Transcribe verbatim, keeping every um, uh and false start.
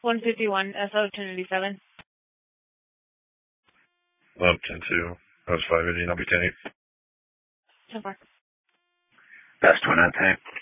one fifty-one, S O ten eighty-seven. Love ten two. That was five eighty, I'll be ten eight. ten four. That's twenty-nine.